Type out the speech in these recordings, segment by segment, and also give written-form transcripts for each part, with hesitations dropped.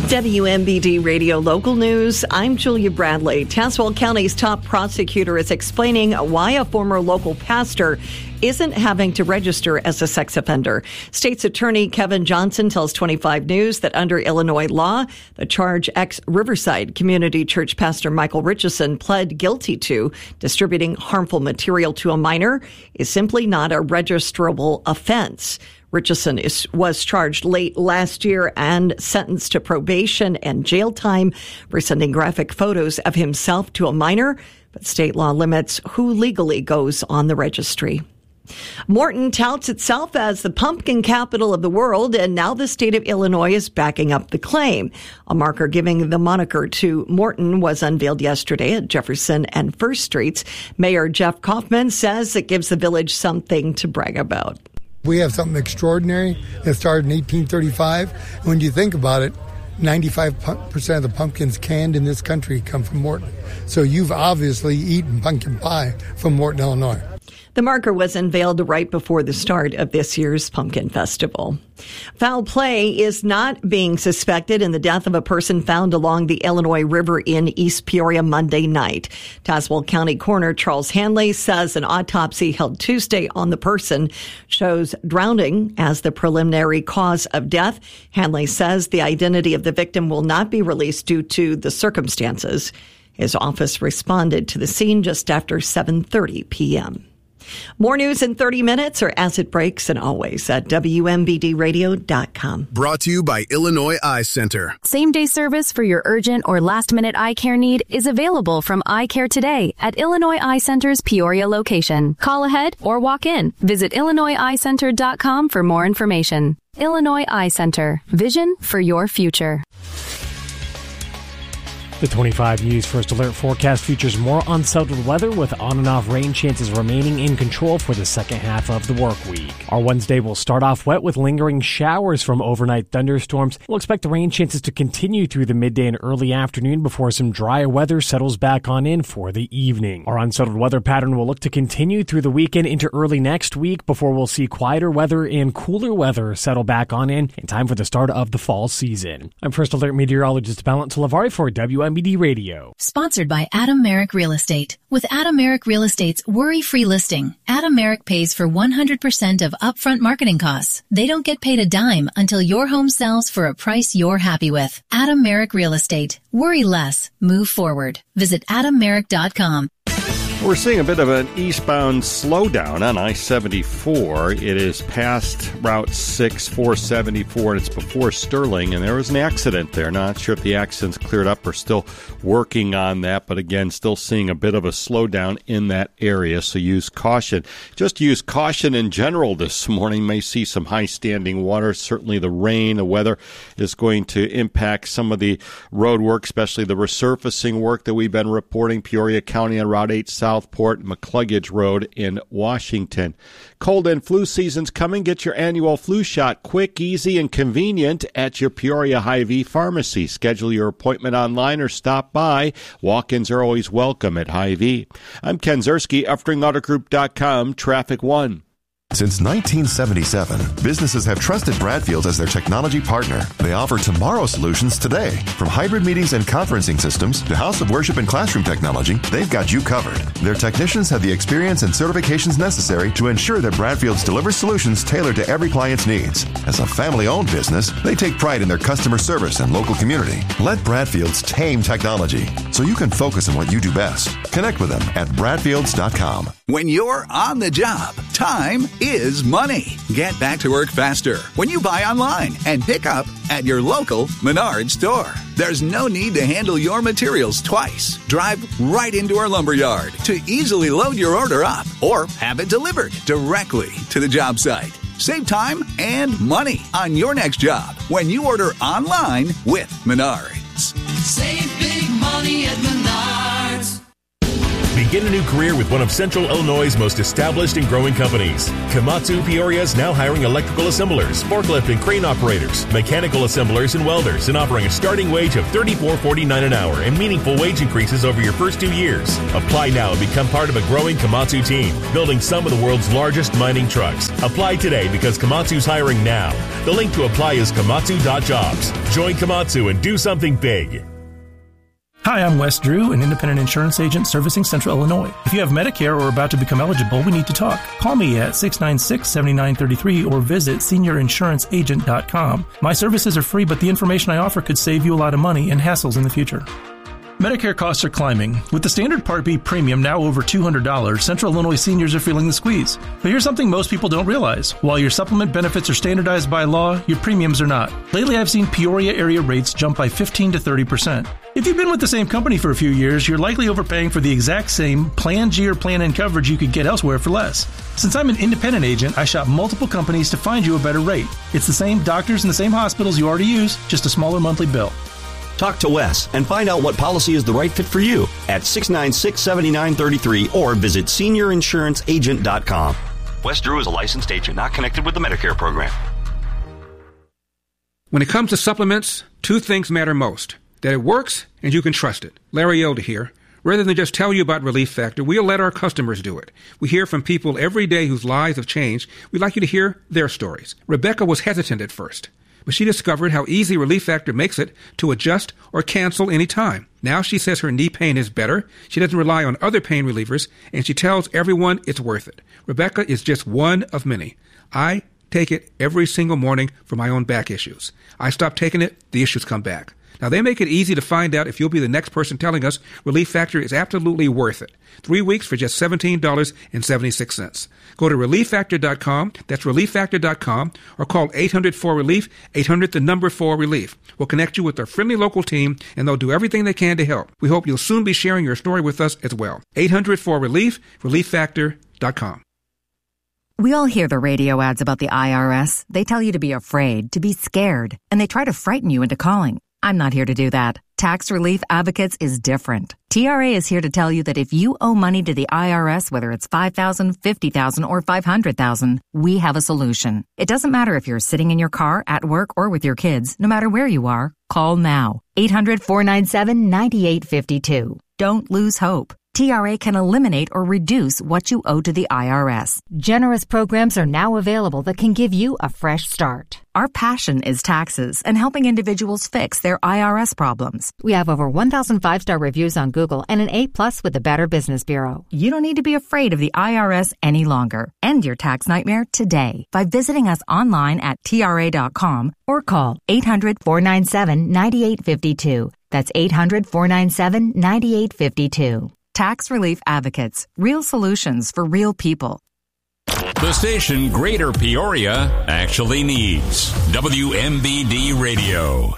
WMBD Radio Local News, I'm Julia Bradley. Tazewell County's top prosecutor is explaining why a former local pastor isn't having to register as a sex offender. State's Attorney Kevin Johnson tells 25 News that under Illinois law, the charge ex-Riverside Community Church pastor Michael Richardson pled guilty to distributing harmful material to a minor is simply not a registrable offense. Richardson was charged late last year and sentenced to probation and jail time for sending graphic photos of himself to a minor, but state law limits who legally goes on the registry. Morton touts itself as the pumpkin capital of the world, and now the state of Illinois is backing up the claim. A marker giving the moniker to Morton was unveiled yesterday at Jefferson and First Streets. Mayor Jeff Kaufman says it gives the village something to brag about. We have something extraordinary that started in 1835. When you think about it, 95% of the pumpkins canned in this country come from Morton. So you've obviously eaten pumpkin pie from Morton, Illinois. The marker was unveiled right before the start of this year's Pumpkin Festival. Foul play is not being suspected in the death of a person found along the Illinois River in East Peoria Monday night. Tazewell County Coroner Charles Hanley says an autopsy held Tuesday on the person shows drowning as the preliminary cause of death. Hanley says the identity of the victim will not be released due to the circumstances. His office responded to the scene just after 7:30 p.m. More news in 30 minutes or as it breaks, and always at WMBDradio.com. Brought to you by Illinois Eye Center. Same-day service for your urgent or last-minute eye care need is available from Eye Care Today at Illinois Eye Center's Peoria location. Call ahead or walk in. Visit IllinoisEyeCenter.com for more information. Illinois Eye Center. Vision for your future. The 25 News First Alert forecast features more unsettled weather with on and off rain chances remaining in control for the second half of the work week. Our Wednesday will start off wet with lingering showers from overnight thunderstorms. We'll expect the rain chances to continue through the midday and early afternoon before some drier weather settles back on in for the evening. Our unsettled weather pattern will look to continue through the weekend into early next week before we'll see quieter weather and cooler weather settle back on in time for the start of the fall season. I'm First Alert meteorologist Balint Talavari for WMBD Radio. Sponsored by Adam Merrick Real Estate. With Adam Merrick Real Estate's worry-free listing, Adam Merrick pays for 100% of upfront marketing costs. They don't get paid a dime until your home sells for a price you're happy with. Adam Merrick Real Estate. Worry less. Move forward. Visit AdamMerrick.com. We're seeing a bit of an eastbound slowdown on I-74. It is past Route 6, 474, and it's before Sterling, and there was an accident there. Not sure if the accident's cleared up or still working on that, but again, still seeing a bit of a slowdown in that area, so use caution. Just use caution in general this morning. May see some high standing water. Certainly the rain, the weather is going to impact some of the road work, especially the resurfacing work that we've been reporting. Peoria County on Route 8 Southport, McCluggage Road in Washington. Cold and flu season's coming. Get your annual flu shot quick, easy, and convenient at your Peoria Hy-Vee pharmacy. Schedule your appointment online or stop by. Walk-ins are always welcome at Hy-Vee. I'm Ken Zerski, EffringAutoGroup.com, Traffic One. Since 1977, businesses have trusted Bradfield as their technology partner. They offer tomorrow solutions today. From hybrid meetings and conferencing systems to house of worship and classroom technology, they've got you covered. Their technicians have the experience and certifications necessary to ensure that Bradfield's delivers solutions tailored to every client's needs. As a family-owned business, they take pride in their customer service and local community. Let Bradfields tame technology so you can focus on what you do best. Connect with them at Bradfields.com. When you're on the job, time is money. Get back to work faster when you buy online and pick up at your local Menards store. There's no need to handle your materials twice. Drive right into our lumberyard to easily load your order up or have it delivered directly to the job site. Save time and money on your next job when you order online with Menards. Save big money at Menards. Begin a new career with one of Central Illinois' most established and growing companies. Komatsu Peoria is now hiring electrical assemblers, forklift and crane operators, mechanical assemblers, and welders, and offering a starting wage of $34.49 an hour and meaningful wage increases over your first 2 years. Apply now and become part of a growing Komatsu team, building some of the world's largest mining trucks. Apply today because Komatsu's hiring now. The link to apply is komatsu.jobs. Join Komatsu and do something big. Hi, I'm Wes Drew, an independent insurance agent servicing Central Illinois. If you have Medicare or are about to become eligible, we need to talk. Call me at 696-7933 or visit seniorinsuranceagent.com. My services are free, but the information I offer could save you a lot of money and hassles in the future. Medicare costs are climbing. With the standard Part B premium now over $200, Central Illinois seniors are feeling the squeeze. But here's something most people don't realize. While your supplement benefits are standardized by law, your premiums are not. Lately, I've seen Peoria area rates jump by 15 to 30%. If you've been with the same company for a few years, you're likely overpaying for the exact same Plan G or Plan N coverage you could get elsewhere for less. Since I'm an independent agent, I shop multiple companies to find you a better rate. It's the same doctors and the same hospitals you already use, just a smaller monthly bill. Talk to Wes and find out what policy is the right fit for you at 696-7933 or visit seniorinsuranceagent.com. Wes Drew is a licensed agent not connected with the Medicare program. When it comes to supplements, two things matter most: that it works and you can trust it. Larry Elder here. Rather than just tell you about Relief Factor, we'll let our customers do it. We hear from people every day whose lives have changed. We'd like you to hear their stories. Rebecca was hesitant at first, but she discovered how easy Relief Factor makes it to adjust or cancel any time. Now she says her knee pain is better, she doesn't rely on other pain relievers, and she tells everyone it's worth it. Rebecca is just one of many. I take it every single morning for my own back issues. I stop taking it, the issues come back. Now, they make it easy to find out if you'll be the next person telling us Relief Factor is absolutely worth it. 3 weeks for just $17.76. Go to ReliefFactor.com, that's ReliefFactor.com, or call 800-4RELIEF, 800-4RELIEF. We'll connect you with our friendly local team, and they'll do everything they can to help. We hope you'll soon be sharing your story with us as well. 800-4RELIEF, ReliefFactor.com. We all hear the radio ads about the IRS. They tell you to be afraid, to be scared, and they try to frighten you into calling. I'm not here to do that. Tax Relief Advocates is different. TRA is here to tell you that if you owe money to the IRS, whether it's $5,000, $50,000, or $500,000, we have a solution. It doesn't matter if you're sitting in your car, at work, or with your kids. No matter where you are, call now. 800-497-9852. Don't lose hope. TRA can eliminate or reduce what you owe to the IRS. Generous programs are now available that can give you a fresh start. Our passion is taxes and helping individuals fix their IRS problems. We have over 1,000 5-star reviews on Google and an A+ with the Better Business Bureau. You don't need to be afraid of the IRS any longer. End your tax nightmare today by visiting us online at TRA.com or call 800-497-9852. That's 800-497-9852. Tax Relief Advocates. Real solutions for real people. The station Greater Peoria actually needs. WMBD Radio.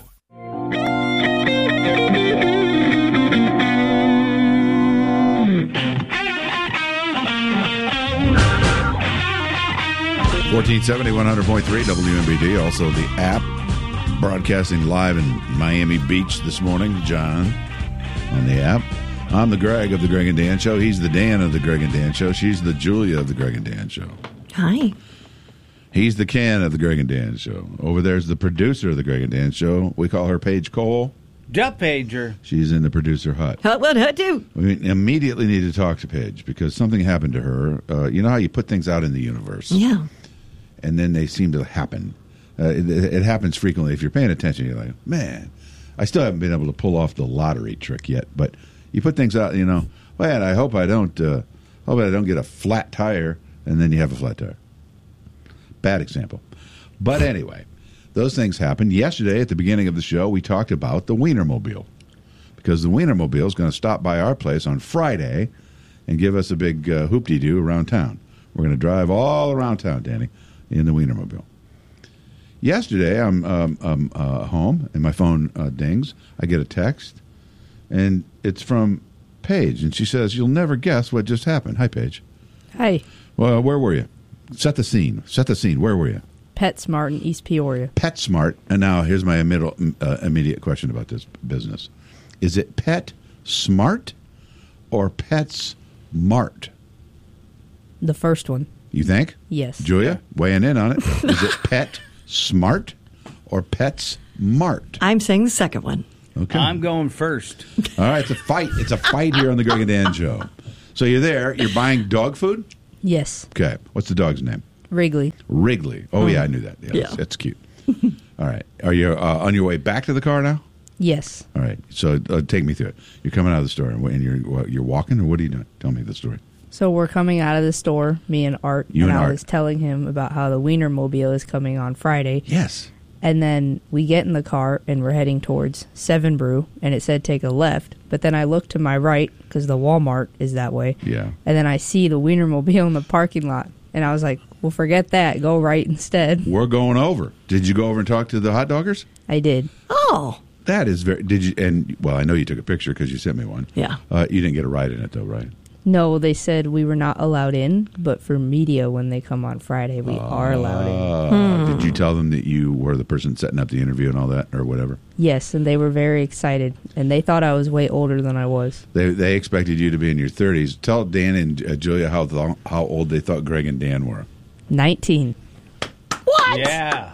$1470, 100.3 WMBD. Also the app. Broadcasting live in Miami Beach this morning. John on the app. I'm the Greg of the Greg and Dan Show. He's the Dan of the Greg and Dan Show. She's the Julia of the Greg and Dan Show. Hi. He's the Ken of the Greg and Dan Show. Over there's the producer of the Greg and Dan Show. We call her Paige Cole. Duh, Pager. She's in the producer hut. What'd I do? We immediately need to talk to Paige because something happened to her. You know how you put things out in the universe? Yeah. And then they seem to happen. It happens frequently. If you're paying attention, you're like, man, I still haven't been able to pull off the lottery trick yet, but you put things out, man, I hope I don't get a flat tire, and then you have a flat tire. Bad example. But anyway, those things happen. Yesterday, at the beginning of the show, we talked about the Wienermobile, because the Wienermobile is going to stop by our place on Friday and give us a big hoop-de-doo around town. We're going to drive all around town, Danny, in the Wienermobile. Yesterday, I'm home, and my phone dings. I get a text. And it's from Paige, and she says, "You'll never guess what just happened." Hi, Paige. Hi. Well, where were you? Set the scene. Where were you? PetSmart in East Peoria. PetSmart. And now here's my immediate question about this business. Is it PetSmart or Pets Mart? The first one. You think? Yes. Julia, weighing in on it. Is it Pet Smart or Pets Mart? I'm saying the second one. Okay. I'm going first. All right, it's a fight. It's a fight here on the Greg and Dan Show. So you're there. You're buying dog food? Yes. Okay. What's the dog's name? Wrigley. Wrigley. Oh, yeah, I knew that. Yeah. That's cute. All right. Are you on your way back to the car now? Yes. All right. So take me through it. You're coming out of the store, and you're walking, or what are you doing? Tell me the story. So we're coming out of the store, me and Art, I was telling him about how the Wienermobile is coming on Friday. Yes. And then we get in the car, and we're heading towards Seven Brew, and it said take a left. But then I look to my right, because the Walmart is that way. Yeah. And then I see the Wienermobile in the parking lot. And I was like, well, forget that. Go right instead. We're going over. Did you go over and talk to the hot doggers? I did. Oh. That is very... Did you... And, well, I know you took a picture because you sent me one. Yeah. You didn't get a ride in it, though, right? No, they said we were not allowed in, but for media, when they come on Friday, we are allowed in. Did you tell them that you were the person setting up the interview and all that, or whatever? Yes, and they were very excited, and they thought I was way older than I was. They expected you to be in your 30s. Tell Dan and Julia how old they thought Greg and Dan were. 19. What? Yeah.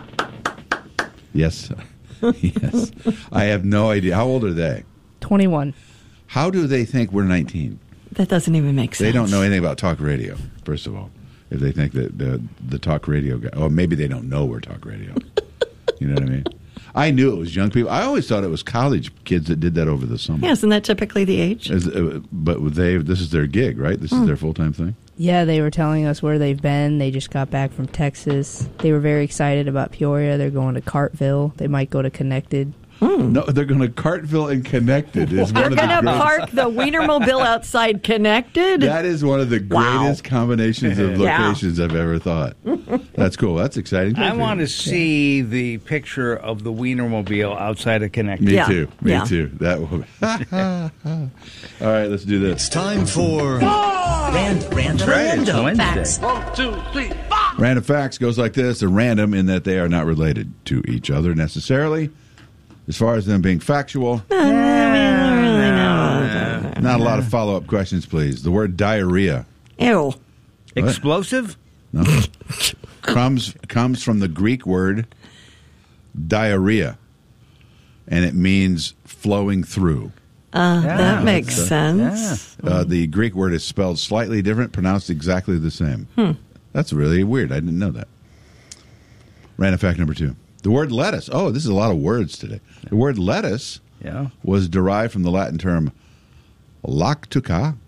Yes. Yes. I have no idea. How old are they? 21. How do they think we're 19? That doesn't even make sense. They don't know anything about talk radio, first of all. If they think that the talk radio guy... Oh, maybe they don't know we're talk radio. You know what I mean? I knew it was young people. I always thought it was college kids that did that over the summer. Yeah, isn't that typically the age? But this is their gig, right? This is their full-time thing? Yeah, they were telling us where they've been. They just got back from Texas. They were very excited about Peoria. They're going to Cartville. They might go to Connected. No, they're going to Cartville and Connected. They're going to park the Wienermobile outside Connected? That is one of the greatest combinations of locations I've ever thought. That's cool. That's exciting. I want to see the picture of the Wienermobile outside of Connected. Me too. Me too. That will. All right, let's do this. It's time for Random Facts. 1, 2, 3, 4. Random Facts goes like this. They're random in that they are not related to each other necessarily. As far as them being factual, not a lot of follow-up questions, please. The word diarrhea. Ew. What? Explosive? No. comes from the Greek word diarrhea, and it means flowing through. That makes sense. The Greek word is spelled slightly different, pronounced exactly the same. That's really weird. I didn't know that. Random fact number 2. The word lettuce. Oh, this is a lot of words today. The word lettuce was derived from the Latin term lactuca.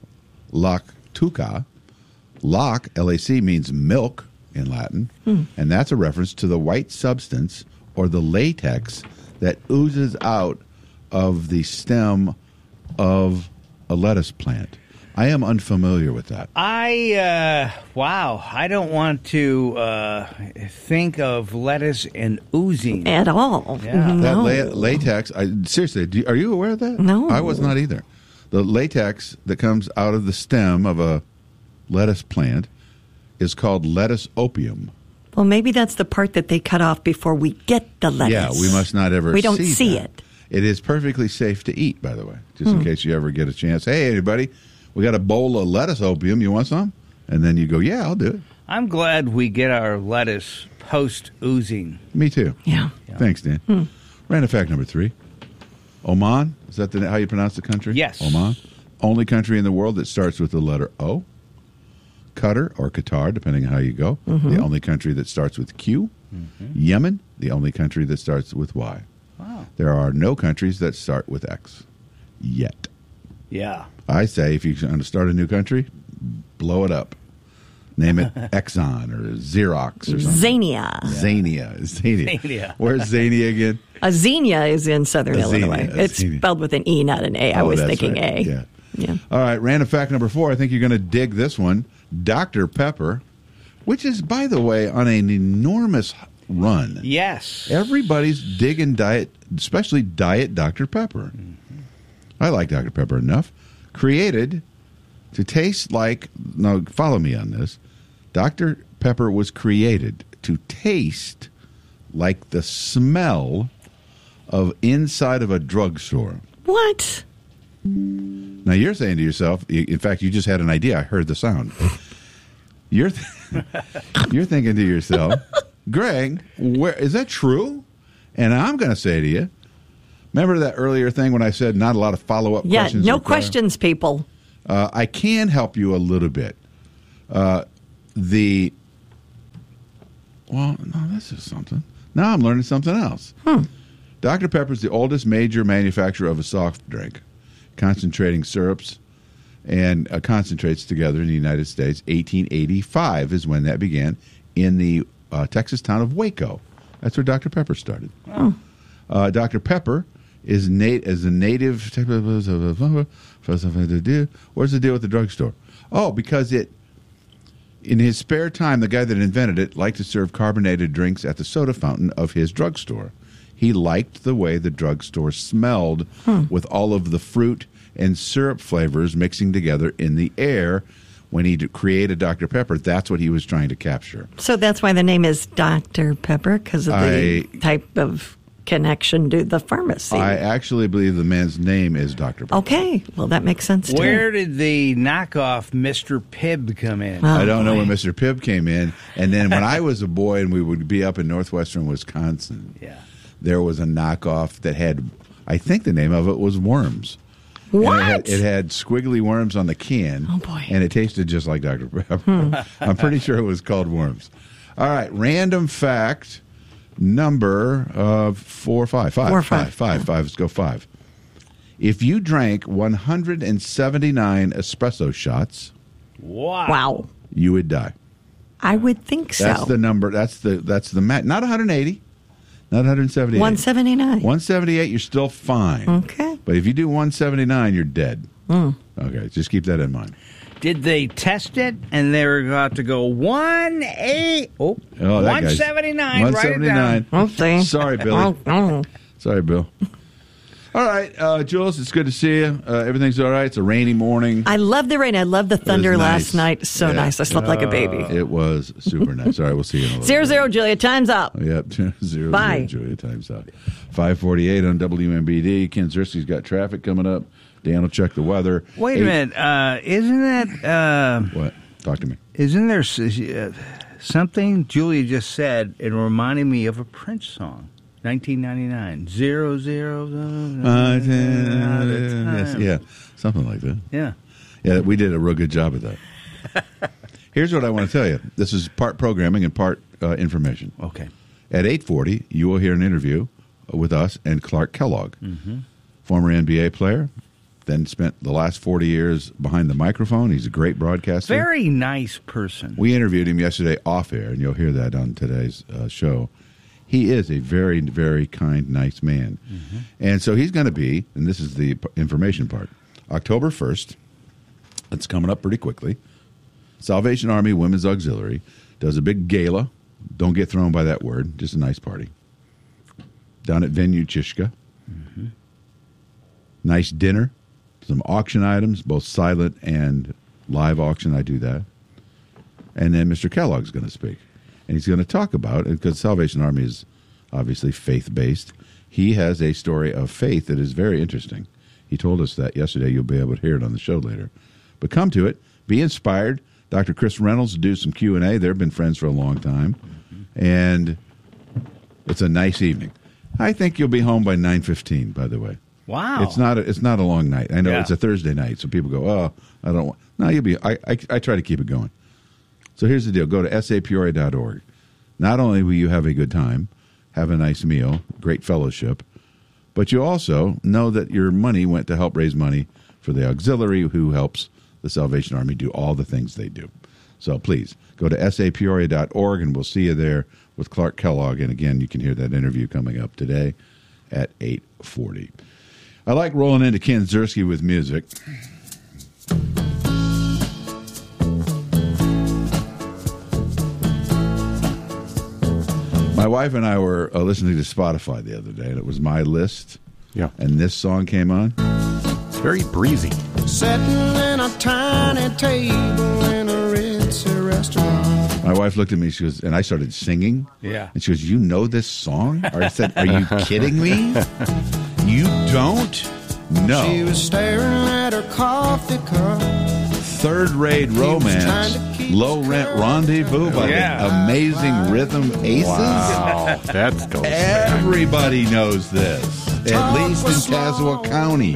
Lactuca. Lac, L-A-C, means milk in Latin. And that's a reference to the white substance or the latex that oozes out of the stem of a lettuce plant. I am unfamiliar with that. I don't want to think of lettuce and oozing. At all. Yeah. No. That latex, seriously, are you aware of that? No. I was not either. The latex that comes out of the stem of a lettuce plant is called lettuce opium. Well, maybe that's the part that they cut off before we get the lettuce. Yeah, we must not ever We don't see that. it. It is perfectly safe to eat, by the way, just in case you ever get a chance. Hey, everybody, we got a bowl of lettuce opium. You want some? And then you go, yeah, I'll do it. I'm glad we get our lettuce post-oozing. Me too. Yeah. Thanks, Dan. Random fact number 3. Oman, is that how you pronounce the country? Yes. Oman. Only country in the world that starts with the letter O. Qatar or Qatar, depending on how you go. The only country that starts with Q. Yemen, the only country that starts with Y. Wow. There are no countries that start with X yet. Yeah. I say if you're going to start a new country, blow it up. Name it Exxon or Xerox or something. Xenia. Where's Xenia again? Xenia is in southern Illinois. Xenia. It's spelled with an E, not an A. I was thinking right. A. Yeah. All right, random fact number 4. I think you're going to dig this one. Dr. Pepper, which is, by the way, on an enormous run. Yes. Everybody's digging diet, especially Diet Dr. Pepper. I like Dr. Pepper enough. Created to taste like, now follow me on this, Dr. Pepper was created to taste like the smell of inside of a drugstore. What? Now you're saying to yourself, in fact, you just had an idea. I heard the sound. You're thinking to yourself, Greg, is that true? And I'm going to say to you, remember that earlier thing when I said not a lot of follow-up questions? Yeah, no questions, people. I can help you a little bit. Well, no, this is something. Now I'm learning something else. Dr. Pepper is the oldest major manufacturer of a soft drink, concentrating syrups and concentrates together in the United States. 1885 is when that began in the Texas town of Waco. That's where Dr. Pepper started. Dr. Pepper is a native. What's the deal with the drugstore? Oh, because in his spare time, the guy that invented it liked to serve carbonated drinks at the soda fountain of his drugstore. He liked the way the drugstore smelled with all of the fruit and syrup flavors mixing together in the air. When he created Dr. Pepper, that's what he was trying to capture. So that's why the name is Dr. Pepper, because of the type of connection to the pharmacy. I actually believe the man's name is Dr. Pepper. Okay, well, that makes sense, too. Where did the knockoff Mr. Pibb come in? I don't know when Mr. Pibb came in. And then when I was a boy and we would be up in northwestern Wisconsin, there was a knockoff that had, I think the name of it was Worms. What? It had squiggly worms on the can. Oh, boy. And it tasted just like Dr. Pepper. I'm pretty sure it was called Worms. All right, random fact number 4 or 5. 5. 4 or 5. 5. Let's go 5. If you drank 179 espresso shots, wow, you would die. I would think so. That's the number. That's the not 180. Not 178. 179. 178, you're still fine. Okay. But if you do 179, you're dead. Okay, just keep that in mind. Did they test it and they were about to go 179? 179. Okay. Sorry, Billy. Sorry, Bill. All right, Jules, it's good to see you. Everything's all right. It's a rainy morning. I love the rain. I love the thunder last night. So nice. I slept like a baby. It was super nice. All right, we'll see you in a little 0-0, Julia. Time's up. Yep, 0-0, Bye. Julia. Time's up. 5:48 on WMBD. Ken Ziersky's got traffic coming up. Dan will check the weather. Wait a minute. Isn't that... What? Talk to me. Isn't there something Julia just said? It reminded me of a Prince song. 1999. 0-0. Yeah, something like that. Yeah. Yeah, we did a real good job of that. Here's what I want to tell you. This is part programming and part information. Okay. At 8:40, you will hear an interview with us and Clark Kellogg, former NBA player, then spent the last 40 years behind the microphone. He's a great broadcaster. Very nice person. We interviewed him yesterday off air, and you'll hear that on today's show. He is a very, very kind, nice man. And so he's going to be, and this is the information part, October 1st, it's coming up pretty quickly, Salvation Army Women's Auxiliary does a big gala. Don't get thrown by that word. Just a nice party. Down at Venue Chishka. Nice dinner. Some auction items, both silent and live auction. I do that. And then Mr. Kellogg's going to speak. And he's going to talk about, because Salvation Army is obviously faith-based, he has a story of faith that is very interesting. He told us that yesterday. You'll be able to hear it on the show later. But come to it. Be inspired. Dr. Chris Reynolds will do some Q&A. They've been friends for a long time. And it's a nice evening. I think you'll be home by 9:15, by the way. Wow. It's not a long night. I know it's a Thursday night, so people go, oh, I don't want... No, you'll be... I try to keep it going. So here's the deal. Go to sapeoria.org. Not only will you have a good time, have a nice meal, great fellowship, but you also know that your money went to help raise money for the auxiliary who helps the Salvation Army do all the things they do. So please, go to sapeoria.org, and we'll see you there with Clark Kellogg. And again, you can hear that interview coming up today at 8:40. I like rolling into Ken Ziersky with music. My wife and I were listening to Spotify the other day, and it was my list. Yeah. And this song came on. It's very breezy. Sitting in a tiny table in a ritzy restaurant. My wife looked at me, she goes, and I started singing. Yeah. And she goes, you know this song? Or I said, are you kidding me? You don't? No. She was staring at her coffee cup. Third Rate Romance, Low Rent Rendezvous by the Amazing Rhythm Aces. Wow, that's going. Everybody knows this, at least in Tazewell County.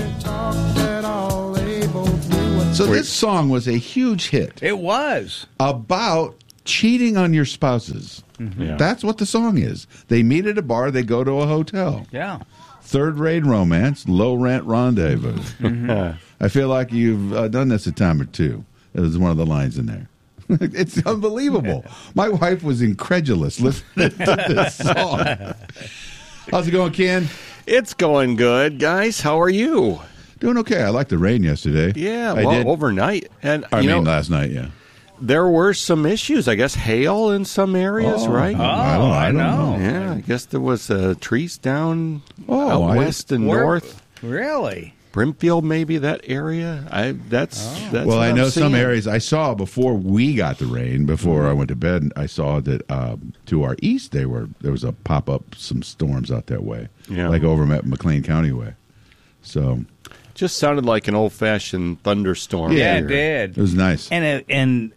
So this song was a huge hit. It was. About cheating on your spouses. Mm-hmm. Yeah. That's what the song is. They meet at a bar, they go to a hotel. Yeah. Third Rate Romance, Low Rent Rendezvous. I feel like you've done this a time or two. It was one of the lines in there. It's unbelievable. My wife was incredulous listening to this song. How's it going, Ken? It's going good, guys. How are you? Doing okay. I liked the rain yesterday. Yeah, I did. overnight. And last night, yeah. There were some issues. I guess hail in some areas, right? I don't know. Yeah, I guess there was trees down out I- west and north. Really? Brimfield, maybe that area. That's Well, what I I'm know some seeing. areas. I saw before we got the rain, before I went to bed, I saw that to our east there was a pop up some storms out that way, like over McLean County way. So just sounded like an old fashioned thunderstorm. Yeah, here. it did. It was nice. And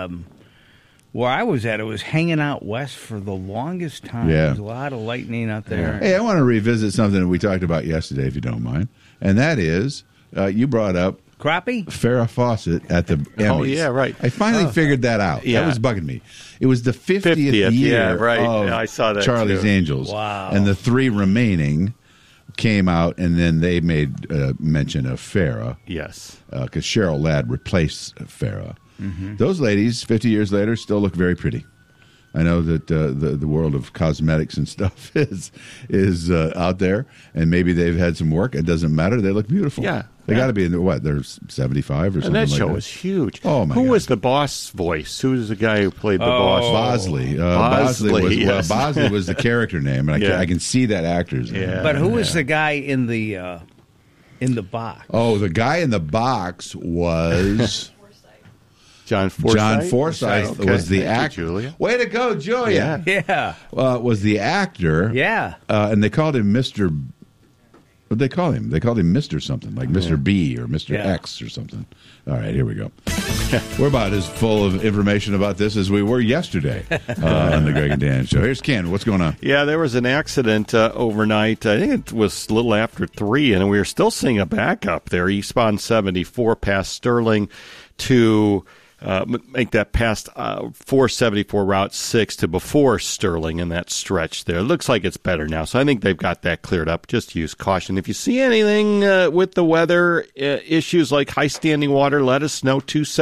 where I was at, it was hanging out west for the longest time. Yeah. There was a lot of lightning out there. Hey, I want to revisit something that we talked about yesterday, if you don't mind, and that is you brought up crappie Farrah Fawcett at the Emmys. Oh, yeah, right. I finally figured that out. Yeah. That was bugging me. It was the 50th 50th, year yeah, right. of I saw that, Charlie's too. Angels. Wow. And the three remaining came out, and then they made mention of Farrah. Yes. Because Cheryl Ladd replaced Farrah. Mm-hmm. Those ladies, 50 years later, still look very pretty. I know that the world of cosmetics and stuff is out there, and maybe they've had some work. It doesn't matter. They look beautiful. Yeah. They got to be in the, what? They're 75 or something And that like show that. was huge. Oh, my Who God. was the boss voice? Who was the guy who played the boss? Bosley. Bosley, yes. Bosley was the character name, and Yeah. I can see that actor's name. But who was the guy in the box? Oh, the guy in the box was John Forsythe. John Forsythe Okay. was the Thank you, actor. Julia. Way to go, Julia. Yeah. Was the actor. Yeah. And they called him Mr. What'd they call him? They called him Mr. something, like Mr. B or Mr. Yeah. X or something. All right, here we go. We're about as full of information about this as we were yesterday on the Greg and Dan Show. Here's Ken. What's going on? Yeah, there was an accident overnight. I think it was a little after 3, and we were still seeing a backup there. Eastbound 74 past Sterling to make that past 474 Route 6 to before Sterling in that stretch there. It looks like it's better now, so I think they've got that cleared up. Just use caution. If you see anything with the weather issues like high standing water, let us know.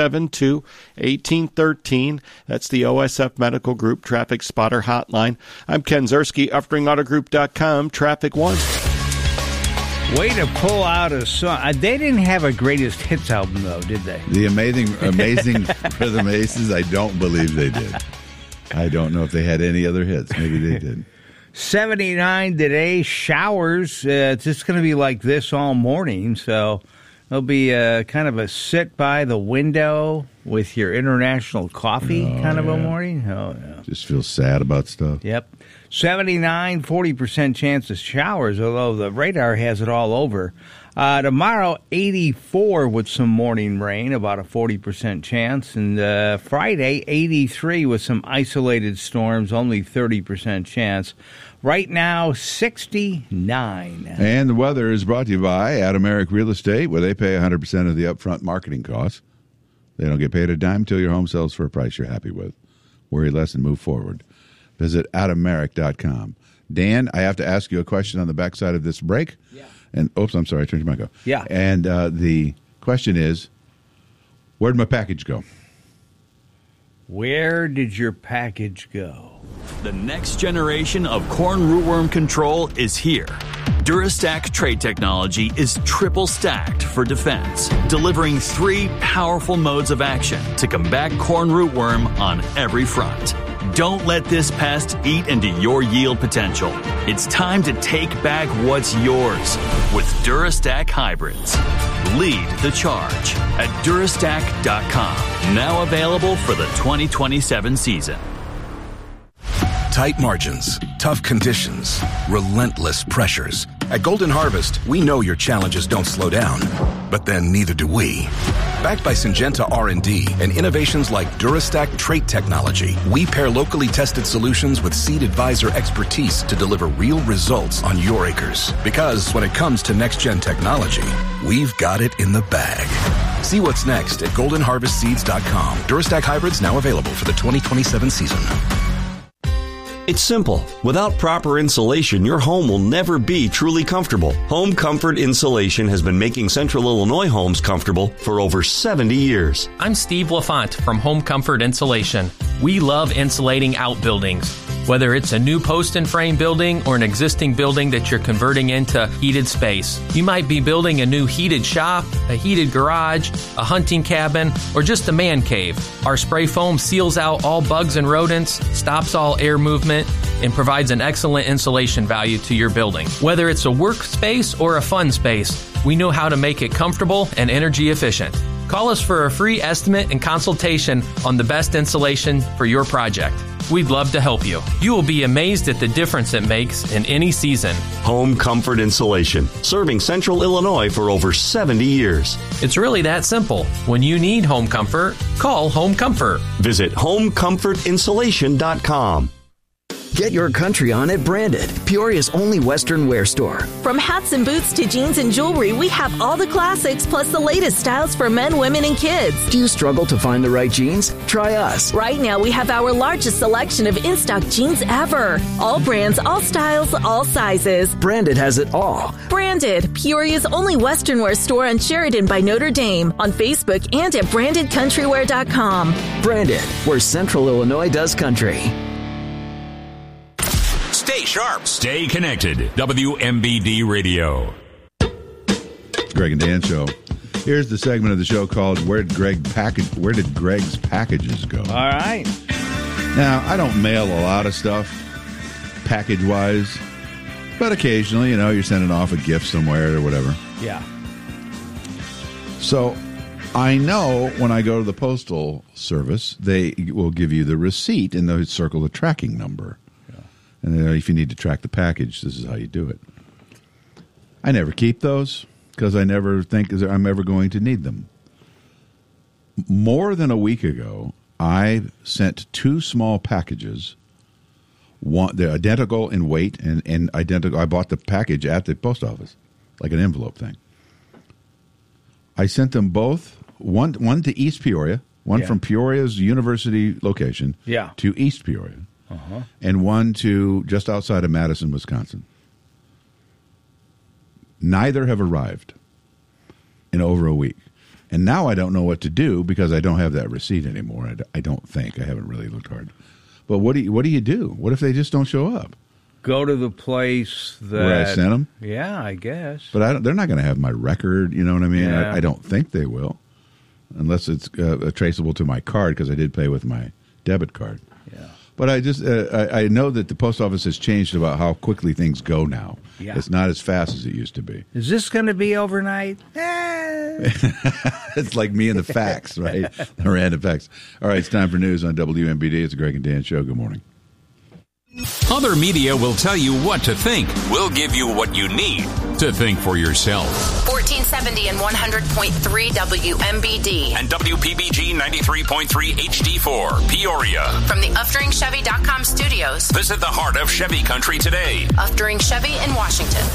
272-1813. That's the OSF Medical Group Traffic Spotter Hotline. I'm Ken Zerski, UpringAutoGroup.com, Traffic 1. Way to pull out a song. They didn't have a greatest hits album, though, did they? The amazing Rhythm Aces, I don't believe they did. I don't know if they had any other hits. Maybe they did. 79 today, showers. It's just going to be like this all morning, so it'll be kind of a sit by the window with your international coffee kind of a morning. Oh, yeah. Just feel sad about stuff. Yep. 79, 40% chance of showers, although the radar has it all over. Tomorrow, 84 with some morning rain, about a 40% chance. And Friday, 83 with some isolated storms, only 30% chance. Right now, 69. And the weather is brought to you by Adameric Real Estate, where they pay 100% of the upfront marketing costs. They don't get paid a dime till your home sells for a price you're happy with. Worry less and move forward. Visit adameric.com. Dan, I have to ask you a question on the backside of this break. Yeah. And oops, I'm sorry, I turned your mic off. Yeah. And the question is, where'd my package go? Where did your package go? The next generation of corn rootworm control is here. Durastack trait technology is triple stacked for defense, delivering 3 powerful modes of action to combat corn rootworm on every front. Don't let this pest eat into your yield potential. It's time to take back what's yours with Durastack hybrids. Lead the charge at Durastack.com. Now available for the 2027 season. Tight margins, tough conditions, relentless pressures. At Golden Harvest, we know your challenges don't slow down, but then neither do we. Backed by Syngenta R&D and innovations like DuraStack trait technology, we pair locally tested solutions with Seed Advisor expertise to deliver real results on your acres. Because when it comes to next-gen technology, we've got it in the bag. See what's next at goldenharvestseeds.com. DuraStack hybrids now available for the 2027 season. It's simple. Without proper insulation, your home will never be truly comfortable. Home Comfort Insulation has been making Central Illinois homes comfortable for over 70 years. I'm Steve LaFont from Home Comfort Insulation. We love insulating outbuildings. Whether it's a new post and frame building or an existing building that you're converting into heated space. You might be building a new heated shop, a heated garage, a hunting cabin, or just a man cave. Our spray foam seals out all bugs and rodents, stops all air movement, and provides an excellent insulation value to your building. Whether it's a workspace or a fun space, we know how to make it comfortable and energy efficient. Call us for a free estimate and consultation on the best insulation for your project. We'd love to help you. You will be amazed at the difference it makes in any season. Home Comfort Insulation, serving Central Illinois for over 70 years. It's really that simple. When you need home comfort, call Home Comfort. Visit homecomfortinsulation.com. Get your country on at Branded, Peoria's only Western wear store. From hats and boots to jeans and jewelry, we have all the classics plus the latest styles for men, women, and kids. Do you struggle to find the right jeans? Try us. Right now, we have our largest selection of in-stock jeans ever. All brands, all styles, all sizes. Branded has it all. Branded, Peoria's only Western wear store on Sheridan by Notre Dame, on Facebook and at brandedcountrywear.com. Branded, where Central Illinois does country. Stay sharp. Stay connected. WMBD Radio. Greg and Dan Show. Here's the segment of the show called Where Did Greg's Packages Go? All right. Now, I don't mail a lot of stuff package-wise, but occasionally, you're sending off a gift somewhere or whatever. Yeah. So I know when I go to the Postal Service, they will give you the receipt and they'll circle the tracking number. And if you need to track the package, this is how you do it. I never keep those because I never think I'm ever going to need them. More than a week ago, I sent 2 small packages. They're identical in weight and identical. I bought the package at the post office, like an envelope thing. I sent them both, one to East Peoria, one from Peoria's university location to East Peoria. And one to just outside of Madison, Wisconsin. Neither have arrived in over a week. And now I don't know what to do because I don't have that receipt anymore. I don't think. I haven't really looked hard. But what do you do? What if they just don't show up? Go to the place where I sent them? Yeah, I guess. But they're not going to have my record, you know what I mean? Yeah. I don't think they will. Unless it's traceable to my card because I did pay with my debit card. Yeah. But I just I know that the post office has changed about how quickly things go now. Yeah. It's not as fast as it used to be. Is this going to be overnight? It's like me and the facts, right? The random facts. All right, it's time for news on WMBD. It's a Greg and Dan show. Good morning. Other media will tell you what to think. We'll give you what you need to think for yourself. 1470 and 100.3 WMBD. And WPBG 93.3 HD4, Peoria. From the UfDringChevy.com studios. Visit the heart of Chevy country today. Uftring Chevy in Washington.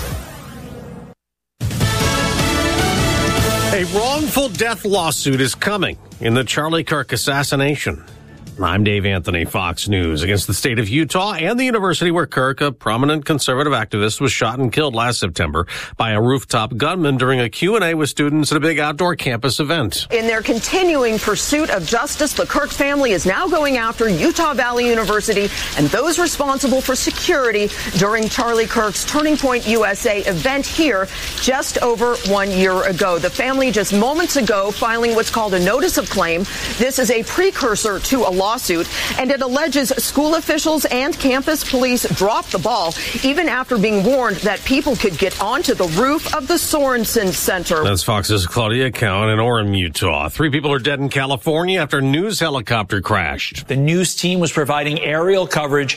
A wrongful death lawsuit is coming in the Charlie Kirk assassination. I'm Dave Anthony, Fox News. Against the state of Utah and the university where Kirk, a prominent conservative activist, was shot and killed last September by a rooftop gunman during a Q&A with students at a big outdoor campus event. In their continuing pursuit of justice, the Kirk family is now going after Utah Valley University and those responsible for security during Charlie Kirk's Turning Point USA event here just over 1 year ago. The family just moments ago filing what's called a notice of claim. This is a precursor to a lawsuit, and it alleges school officials and campus police dropped the ball even after being warned that people could get onto the roof of the Sorensen Center. That's Fox's Claudia Cowan in Orem, Utah. 3 people are dead in California after a news helicopter crashed. The news team was providing aerial coverage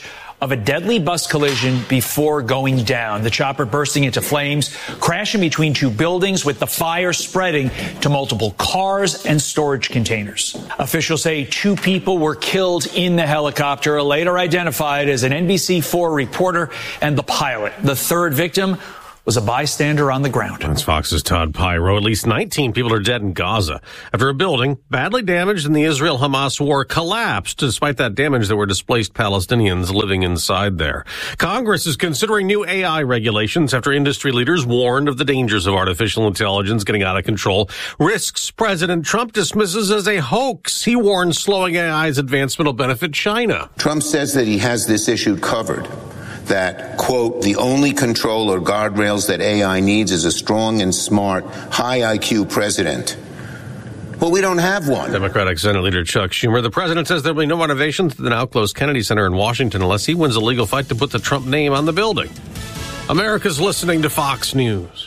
of a deadly bus collision before going down. The chopper bursting into flames, crashing between two buildings with the fire spreading to multiple cars and storage containers. Officials say 2 people were killed in the helicopter, later identified as an NBC4 reporter and the pilot. The third victim was a bystander on the ground. That's Fox's Todd Pyro. At least 19 people are dead in Gaza after a building badly damaged in the Israel-Hamas war collapsed. Despite that damage, there were displaced Palestinians living inside there. Congress is considering new AI regulations after industry leaders warned of the dangers of artificial intelligence getting out of control. Risks President Trump dismisses as a hoax. He warns slowing AI's advancement will benefit China. Trump says that he has this issue covered. That, quote, the only control or guardrails that AI needs is a strong and smart, high IQ president. Well, we don't have one. Democratic Senate Leader Chuck Schumer. The president says there will be no renovations to the now closed Kennedy Center in Washington unless he wins a legal fight to put the Trump name on the building. America's listening to Fox News.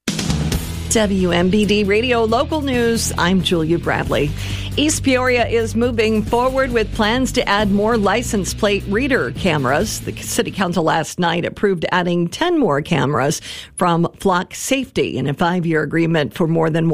WMBD Radio Local News. I'm Julia Bradley. East Peoria is moving forward with plans to add more license plate reader cameras. The City Council last night approved adding 10 more cameras from Flock Safety in a 5-year agreement for more than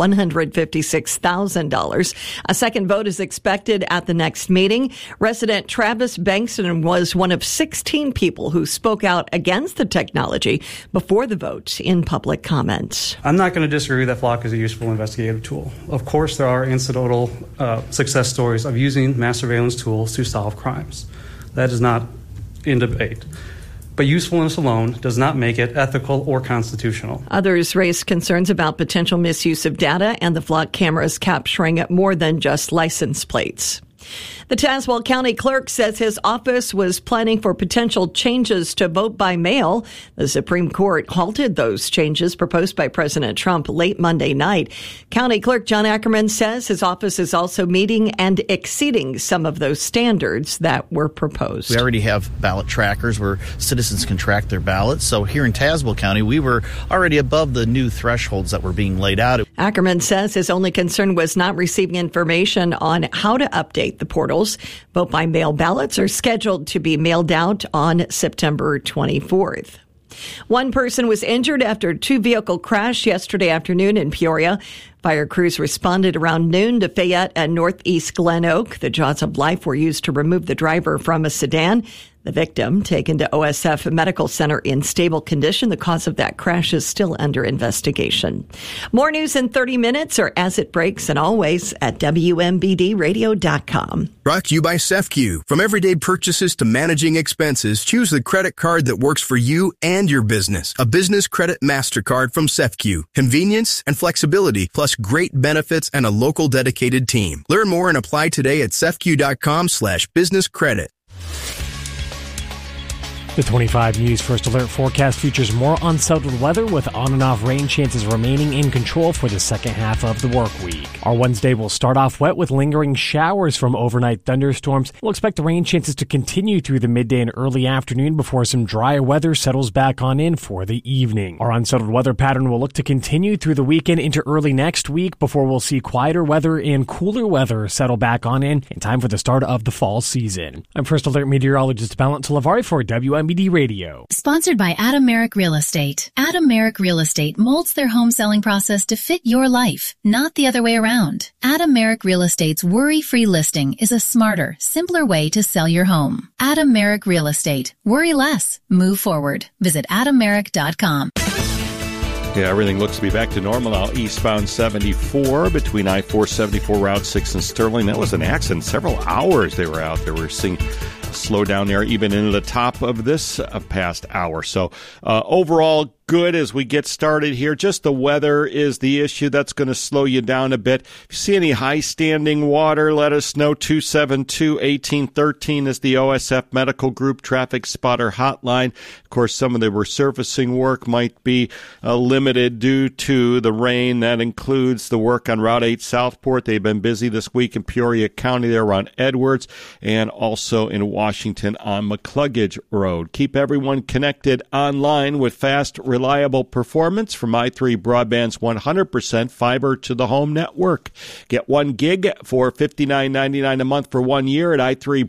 $156,000. A second vote is expected at the next meeting. Resident Travis Bankston was one of 16 people who spoke out against the technology before the vote in public comment. I'm not going to disagree that Flock is a useful investigative tool. Of course, there are incidental success stories of using mass surveillance tools to solve crimes. That is not in debate. But usefulness alone does not make it ethical or constitutional. Others raised concerns about potential misuse of data and the Flock cameras capturing more than just license plates. The Tazewell County Clerk says his office was planning for potential changes to vote by mail. The Supreme Court halted those changes proposed by President Trump late Monday night. County Clerk John Ackerman says his office is also meeting and exceeding some of those standards that were proposed. We already have ballot trackers where citizens can track their ballots. So here in Tazewell County, we were already above the new thresholds that were being laid out. Ackerman says his only concern was not receiving information on how to update the portals. Vote by mail ballots are scheduled to be mailed out on September 24th. One person was injured after a 2-vehicle crash yesterday afternoon in Peoria. Fire crews responded around noon to Fayette and Northeast Glen Oak. The jaws of life were used to remove the driver from a sedan. The victim taken to OSF Medical Center in stable condition. The cause of that crash is still under investigation. More news in 30 minutes or as it breaks, and always at WMBDradio.com. Brought to you by CEFCU. From everyday purchases to managing expenses, choose the credit card that works for you and your business. A business credit MasterCard from CEFCU. Convenience and flexibility, plus great benefits and a local dedicated team. Learn more and apply today at CEFCU.com/businesscredit. The 25 News First Alert forecast features more unsettled weather with on and off rain chances remaining in control for the second half of the work week. Our Wednesday will start off wet with lingering showers from overnight thunderstorms. We'll expect the rain chances to continue through the midday and early afternoon before some drier weather settles back on in for the evening. Our unsettled weather pattern will look to continue through the weekend into early next week before we'll see quieter weather and cooler weather settle back on in time for the start of the fall season. I'm First Alert meteorologist Balint Talavari for WMBD Radio. Sponsored by Adam Merrick Real Estate. Adam Merrick Real Estate molds their home selling process to fit your life, not the other way around. Adam Merrick Real Estate's worry-free listing is a smarter, simpler way to sell your home. Adam Merrick Real Estate. Worry less. Move forward. Visit AdamMerrick.com. Yeah, everything looks to be back to normal now. Eastbound 74 between I-474 Route 6 and Sterling. That was an accident. Several hours they were out there. We're seeing slow down there even into the top of this past hour. So overall, good as we get started here. Just the weather is the issue that's going to slow you down a bit. If you see any high standing water, let us know. 272-1813 is the OSF Medical Group Traffic Spotter Hotline. Of course, some of the resurfacing work might be limited due to the rain. That includes the work on Route 8 Southport. They've been busy this week in Peoria County there on Edwards and also in Washington on McCluggage Road. Keep everyone connected online with fast reliable performance from i3 Broadband's 100% fiber-to-the-home network. Get 1 gig for $59.99 a month for 1 year at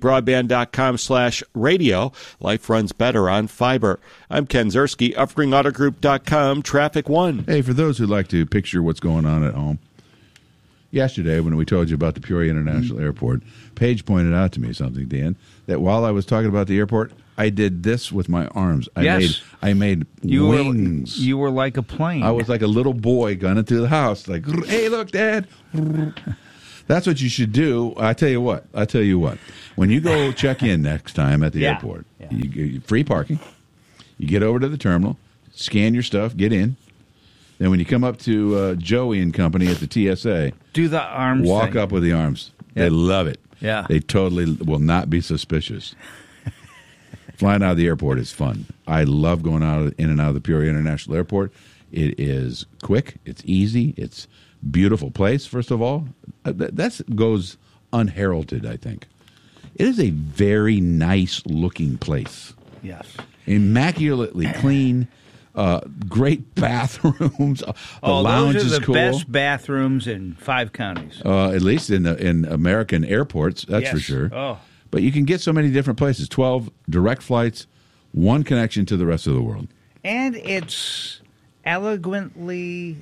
i3broadband.com/radio. Life runs better on fiber. I'm Ken Zerski, UpringAutoGroup.com, Traffic 1. Hey, for those who like to picture what's going on at home, yesterday when we told you about the Peoria International Airport, Paige pointed out to me something, Dan, that while I was talking about the airport, I did this with my arms. I made wings. You were like a plane. I was like a little boy gunning through the house, like, hey, look, Dad. That's what you should do. I tell you what. When you go check in next time at the airport, you free parking. You get over to the terminal, scan your stuff, get in. Then when you come up to Joey and company at the TSA, do the arms walk thing. up with the arms. Yep. They love it. Yeah. They totally will not be suspicious. Flying out of the airport is fun. I love going in and out of the Peoria International Airport. It is quick. It's easy. It's a beautiful place, first of all. That goes unheralded, I think. It is a very nice-looking place. Yes. Immaculately clean. Great bathrooms. The lounge those are is the cool. best bathrooms in 5 counties. At least in American airports, that's for sure. Oh. But you can get so many different places. 12 direct flights, 1 connection to the rest of the world. And it's elegantly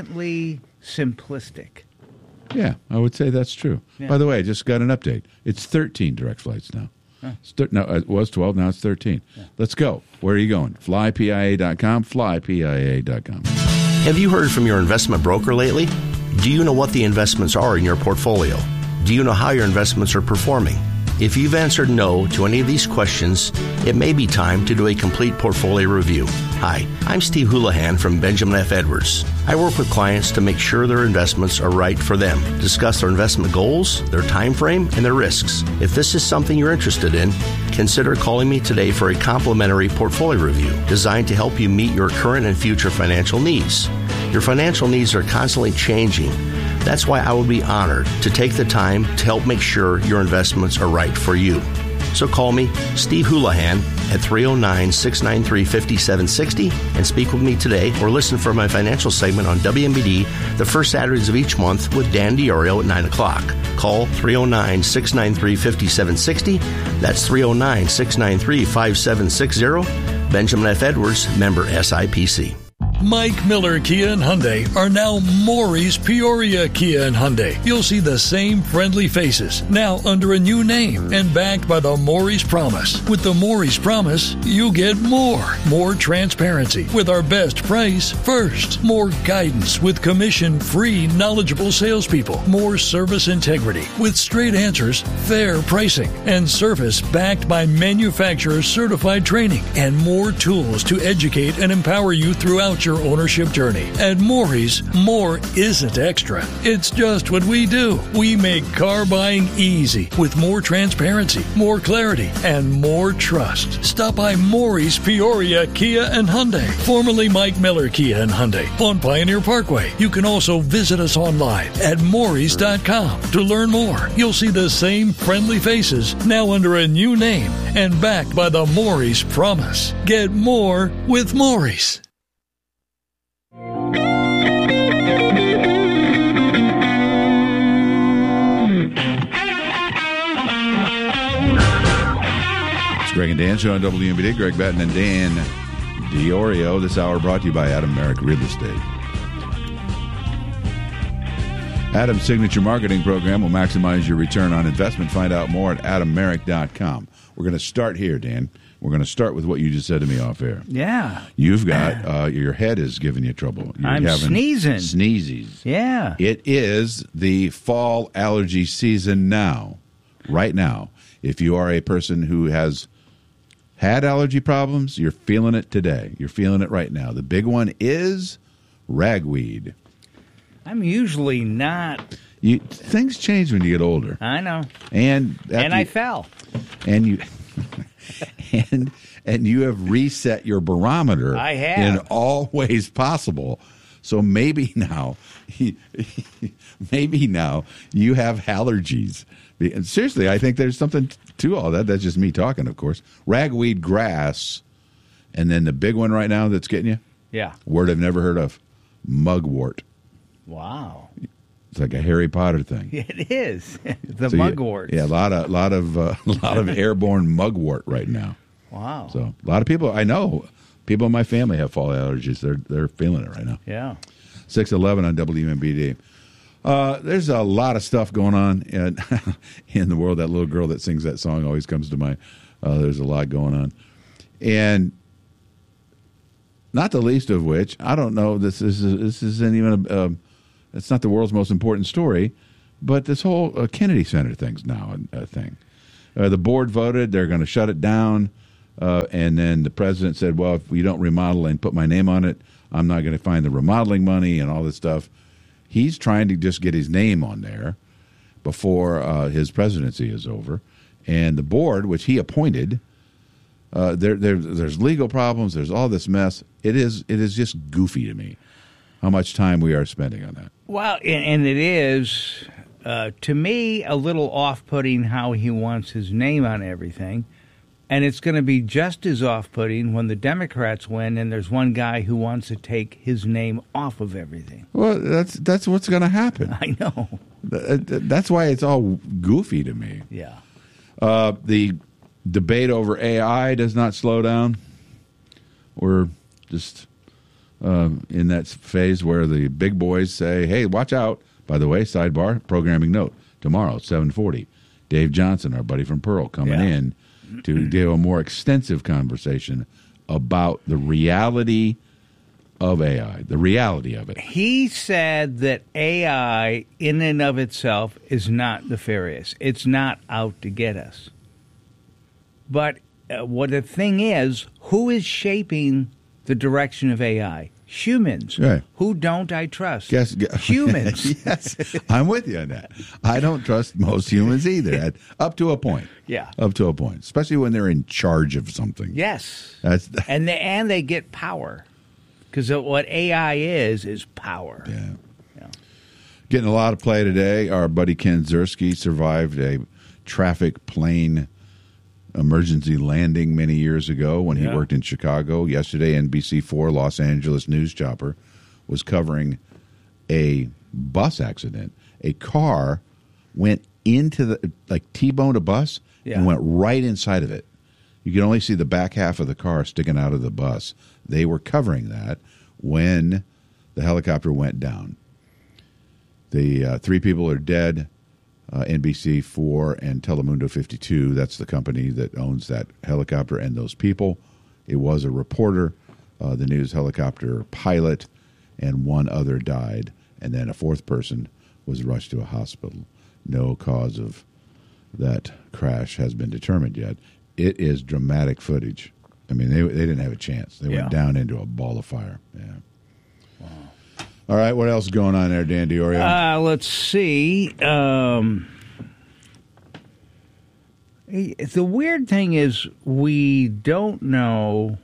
simplistic. Yeah, I would say that's true. Yeah. By the way, I just got an update. It's 13 direct flights now. Huh. It was 12, now it's 13. Yeah. Let's go. Where are you going? FlyPIA.com, FlyPIA.com. Have you heard from your investment broker lately? Do you know what the investments are in your portfolio? Do you know how your investments are performing? If you've answered no to any of these questions, it may be time to do a complete portfolio review. Hi, I'm Steve Houlihan from Benjamin F. Edwards. I work with clients to make sure their investments are right for them, discuss their investment goals, their time frame, and their risks. If this is something you're interested in, consider calling me today for a complimentary portfolio review designed to help you meet your current and future financial needs. Your financial needs are constantly changing. That's why I would be honored to take the time to help make sure your investments are right for you. So call me, Steve Houlihan, at 309-693-5760 and speak with me today, or listen for my financial segment on WMBD the first Saturdays of each month with Dan DiOrio at 9 o'clock. Call 309-693-5760. That's 309-693-5760. Benjamin F. Edwards, member SIPC. Mike Miller Kia and Hyundai are now Maury's Peoria Kia and Hyundai. You'll see the same friendly faces, now under a new name and backed by the Maury's Promise. With the Maury's Promise, you get more. More transparency with our best price first. More guidance with commission-free, knowledgeable salespeople. More service integrity with straight answers, fair pricing, and service backed by manufacturer-certified training. And more tools to educate and empower you throughout your ownership journey. At Maury's, more isn't extra. It's just what we do. We make car buying easy with more transparency, more clarity, and more trust. Stop by Maury's Peoria Kia and Hyundai, formerly Mike Miller Kia and Hyundai, on Pioneer Parkway. You can also visit us online at Maurys.com to learn more. You'll see the same friendly faces, now under a new name and backed by the Maury's Promise. Get more with Maury's. Greg and Dan Show on WMBD. Greg Batten and Dan DiOrio. This hour brought to you by Adam Merrick Real Estate. Adam's signature marketing program will maximize your return on investment. Find out more at adammerrick.com. We're going to start here, Dan. We're going to start with what you just said to me off air. Yeah. You've got, your head is giving you trouble. I'm sneezing. Sneezes. Yeah. It is the fall allergy season now, right now. If you are a person who has had allergy problems, you're feeling it today. You're feeling it right now. The big one is ragweed. I'm usually not. Things change when you get older. I know. And I fell. And you and you have reset your barometer. I have. In all ways possible. So maybe now you have allergies. And seriously, I think there's something to all that. That's just me talking, of course. Ragweed grass, and then the big one right now that's getting you? Yeah. Word I've never heard of. Mugwort. Wow. It's like a Harry Potter thing. It is. The So mugwort. Yeah, a lot of airborne mugwort right now. Wow. So a lot of people I know, people in my family have fall allergies. They're feeling it right now. Yeah. 6:11 on WMBD. There's a lot of stuff going on in the world. That little girl that sings that song always comes to mind. There's a lot going on, and not the least of which, I don't know. This isn't even it's not the world's most important story, but this whole Kennedy Center thing's now a thing. The board voted; they're going to shut it down, and then the president said, "Well, if we don't remodel and put my name on it, I'm not going to find the remodeling money and all this stuff." He's trying to just get his name on there before his presidency is over, and the board, which he appointed, there's legal problems. There's all this mess. It is just goofy to me how much time we are spending on that. Well, and it is, to me, a little off-putting how he wants his name on everything. And it's going to be just as off-putting when the Democrats win and there's one guy who wants to take his name off of everything. Well, that's what's going to happen. I know. That's why it's all goofy to me. Yeah. The debate over AI does not slow down. We're just in that phase where the big boys say, hey, watch out. By the way, sidebar, programming note, tomorrow, 7:40, Dave Johnson, our buddy from Pearl, coming in to do a more extensive conversation about the reality of AI, the reality of it. He said that AI in and of itself is not nefarious. It's not out to get us. But what the thing is, who is shaping the direction of AI? Humans. Right. Who don't I trust? Humans. Yes, I'm with you on that. I don't trust most humans either, up to a point. Yeah. Up to a point, especially when they're in charge of something. Yes. That's and they get power. Because what AI is power. Yeah. Getting a lot of play today. Our buddy Ken Ziersky survived a traffic plane emergency landing many years ago when he worked in Chicago. Yesterday, NBC4 Los Angeles news chopper was covering a bus accident. A car went into T-boned a bus and went right inside of it. You could only see the back half of the car sticking out of the bus. They were covering that when the helicopter went down. The 3 people are dead. NBC4 and Telemundo 52, that's the company that owns that helicopter and those people. It was a reporter, the news helicopter pilot, and 1 other died. And then a 4th person was rushed to a hospital. No cause of that crash has been determined yet. It is dramatic footage. I mean, they didn't have a chance. They went down into a ball of fire. Yeah. Wow. All right, what else is going on there, Dan DiOrio? Let's see. The weird thing is we don't know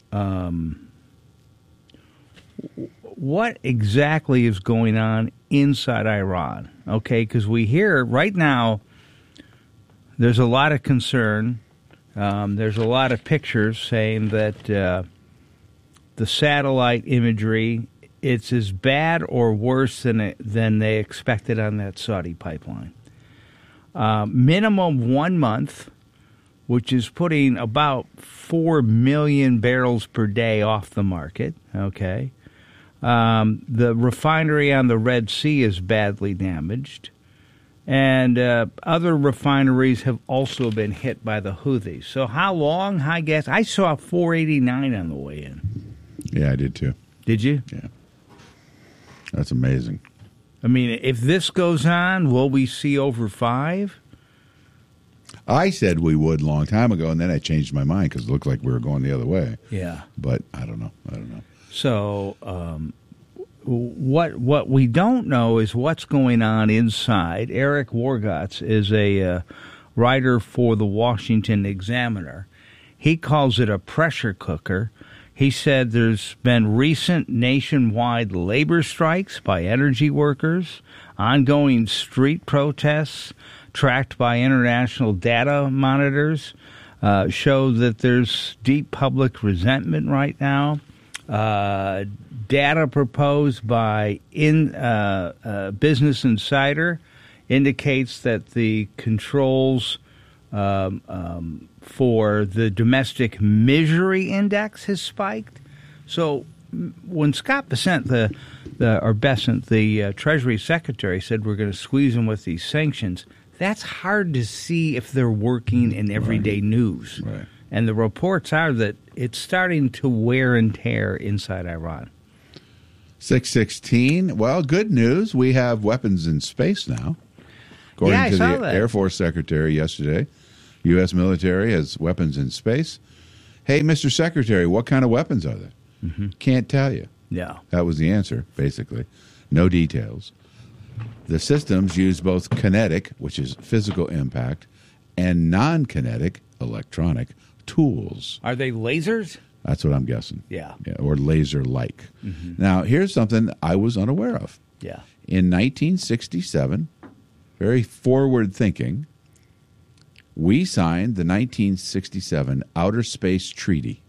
what exactly is going on inside Iran, okay? Because we hear right now there's a lot of concern. There's a lot of pictures saying that the satellite imagery, it's as bad or worse than they expected on that Saudi pipeline. Minimum 1 month, which is putting about 4 million barrels per day off the market, okay? The refinery on the Red Sea is badly damaged. And other refineries have also been hit by the Houthis. So how long? I guess I saw 489 on the way in. Yeah, I did too. Did you? Yeah. That's amazing. I mean, if this goes on, will we see over 5? I said we would a long time ago, and then I changed my mind because it looked like we were going the other way. Yeah. But I don't know. So what we don't know is what's going on inside. Eric Wargotz is a writer for the Washington Examiner. He calls it a pressure cooker. He said there's been recent nationwide labor strikes by energy workers, ongoing street protests tracked by international data monitors show that there's deep public resentment right now. Data proposed by Business Insider indicates that the controls for the domestic misery index has spiked. So when Scott Bessent, the Treasury Secretary, said we're going to squeeze them with these sanctions, that's hard to see if they're working in everyday news. Right. And the reports are that it's starting to wear and tear inside Iran. 6:16. Well, good news. We have weapons in space now. According to the Air Force Secretary yesterday, U.S. military has weapons in space. Hey, Mr. Secretary, what kind of weapons are they? Mm-hmm. Can't tell you. No. That was the answer, basically. No details. The systems use both kinetic, which is physical impact, and non-kinetic, electronic, tools. Are they lasers? That's what I'm guessing. Yeah. Or laser-like. Mm-hmm. Now, here's something I was unaware of. Yeah. In 1967, very forward-thinking, we signed the 1967 Outer Space Treaty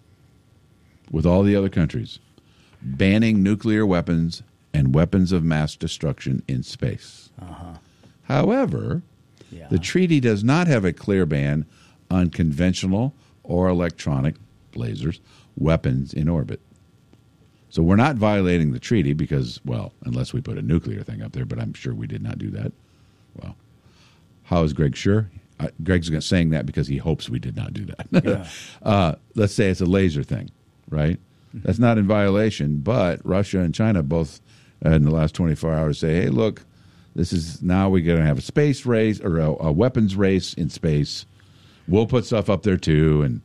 with all the other countries, banning nuclear weapons and weapons of mass destruction in space. However, the treaty does not have a clear ban on conventional or electronic lasers, weapons in orbit. So we're not violating the treaty because, well, unless we put a nuclear thing up there, but I'm sure we did not do that. Well, how is Greg sure? Greg's saying that because he hopes we did not do that. Yeah. Let's say it's a laser thing, right? That's not in violation, but Russia and China both in the last 24 hours say, hey, look, this is now we're going to have a space race or a weapons race in space. We'll put stuff up there too, and